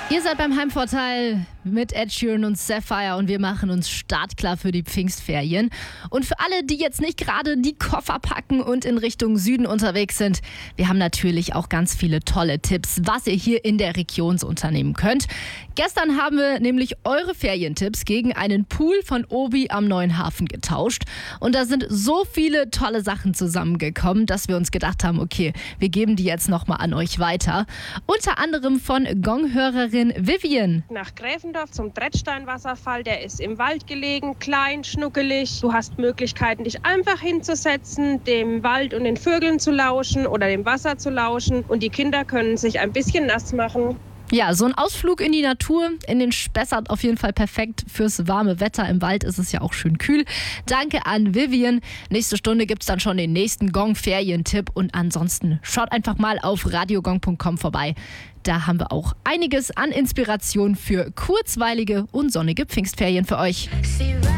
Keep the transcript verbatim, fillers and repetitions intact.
Ihr seid beim Heimvorteil mit Ed Sheeran und Sapphire und wir machen uns startklar für die Pfingstferien. Und für alle, die jetzt nicht gerade die Koffer packen und in Richtung Süden unterwegs sind, wir haben natürlich auch ganz viele tolle Tipps, was ihr hier in der Region so unternehmen könnt. Gestern haben wir nämlich eure Ferientipps gegen einen Pool von Obi am Neuen Hafen getauscht. Und da sind so viele tolle Sachen zusammengekommen, dass wir uns gedacht haben, okay, wir geben die jetzt nochmal an euch weiter. Unter anderem von Gonghörerin Vivian. Nach Gräfendorf zum Trettstein-Wasserfall, der ist im Wald gelegen, klein, schnuckelig. Du hast Möglichkeiten, dich einfach hinzusetzen, dem Wald und den Vögeln zu lauschen oder dem Wasser zu lauschen. Und die Kinder können sich ein bisschen nass machen. Ja, so ein Ausflug in die Natur, in den Spessart auf jeden Fall perfekt fürs warme Wetter. Im Wald ist es ja auch schön kühl. Danke an Vivian. Nächste Stunde gibt's dann schon den nächsten Gong-Ferientipp. Und ansonsten schaut einfach mal auf radiogong punkt com vorbei. Da haben wir auch einiges an Inspiration für kurzweilige und sonnige Pfingstferien für euch.